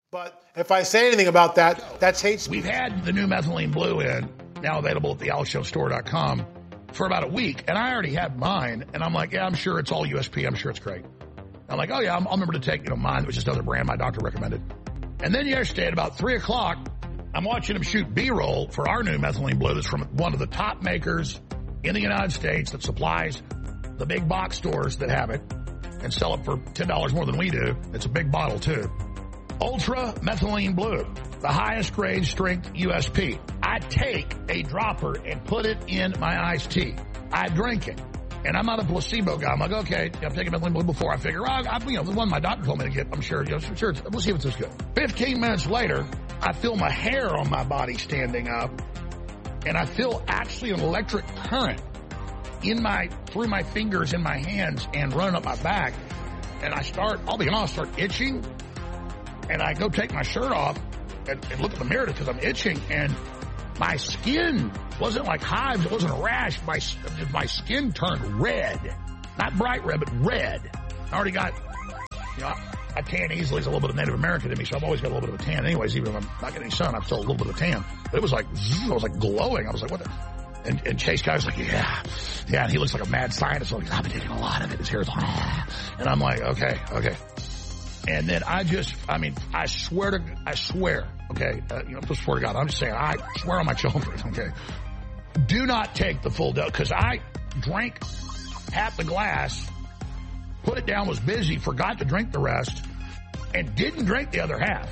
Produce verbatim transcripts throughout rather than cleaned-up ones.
But if I say anything about that, that's hate speech. We've had the new methylene blue in, now available at the alex jones store dot com, for about a week, and I already had mine, and I'm like, yeah, I'm sure it's all U S P. I'm sure it's great. I'm like, oh, yeah, I'll remember to take, you know, mine. It was just another brand my doctor recommended. And then yesterday at about three o'clock, I'm watching him shoot B-roll for our new methylene blue that's from one of the top makers in the United States that supplies the big box stores that have it and sell it for ten dollars more than we do. It's a big bottle, too. Ultra Methylene Blue, the highest grade strength U S P. I take a dropper and put it in my iced tea. I drink it. And I'm not a placebo guy. I'm like, okay, I'm taking methylene blue before I figure, oh, I, you know, the one my doctor told me to get, I'm sure, you know, sure, we'll see if it's as good. fifteen minutes later, I feel my hair on my body standing up, and I feel actually an electric current in my, through my fingers in my hands and running up my back. And I start, I'll be honest, start itching. And I go take my shirt off and, and look at the mirror because I'm itching, and my skin wasn't like hives. It wasn't a rash. My, my skin turned red. Not bright red, but red. I already got, you know, I tan easily. It's a little bit of Native American in me, so I've always got a little bit of a tan anyways. Even if I'm not getting any sun, I'm still a little bit of a tan. But it was like, zzz, I was like glowing. I was like, what the? And, and Chase Guy was like, yeah, yeah. And he looks like a mad scientist. Like, I've been taking a lot of it. His hair's like, ah. And I'm like, okay, okay. And then I just, I mean, I swear to, I swear, okay, uh, you know, I swear to God, I'm just saying, I swear on my children, okay, do not take the full dose, because I drank half the glass, put it down, was busy, forgot to drink the rest, and didn't drink the other half.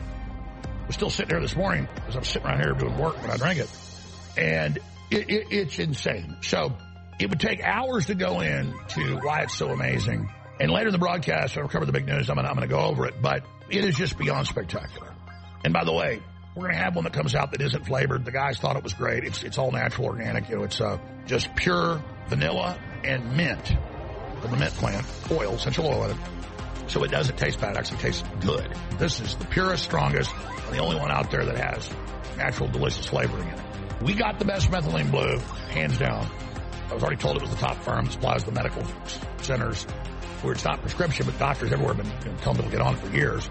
I was still sitting here this morning, because I'm sitting around here doing work when I drank it, and it, it, it's insane. So it would take hours to go in to why it's so amazing. And later in the broadcast, I'll cover the big news. I'm going I'm to go over it, but it is just beyond spectacular. And by the way, we're going to have one that comes out that isn't flavored. The guys thought it was great. It's it's all natural, organic. You know, it's uh, just pure vanilla and mint from the mint plant, oil, essential oil in it. So it doesn't taste bad. It actually tastes good. This is the purest, strongest, and the only one out there that has natural, delicious flavoring in it. We got the best methylene blue, hands down. I was already told it was the top firm that supplies the medical centers where it's not prescription, but doctors everywhere have been, you know, telling people to get on it for years.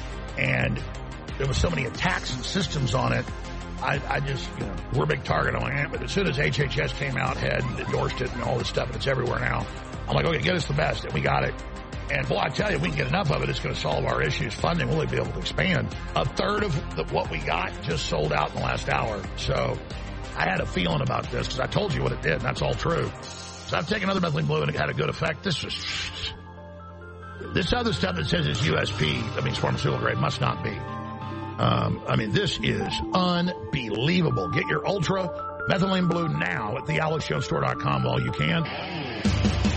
And there was so many attacks and systems on it. I, I just, you know, we're a big target on it. But as soon as H H S came out, had and endorsed it and all this stuff, and it's everywhere now, I'm like, okay, get us the best. And we got it. And boy, I tell you, if we can get enough of it, it's going to solve our issues. Funding, we'll be able to expand. A third of the, what we got just sold out in the last hour. So I had a feeling about this because I told you what it did, and that's all true. So I've taken another methylene blue and it had a good effect. This was, this other stuff that says it's U S P, I mean, it's pharmaceutical grade, must not be. Um, I mean, this is unbelievable. Get your Ultra Methylene Blue now at the alex jones store dot com while you can.